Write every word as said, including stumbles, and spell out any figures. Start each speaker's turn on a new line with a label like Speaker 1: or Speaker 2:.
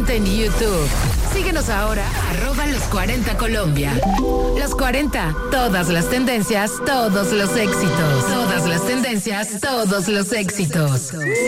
Speaker 1: cuenta en YouTube. Síguenos ahora, arroba los cuarenta Colombia. Los cuarenta, todas las tendencias, todos los éxitos. Todas las tendencias, todos los éxitos.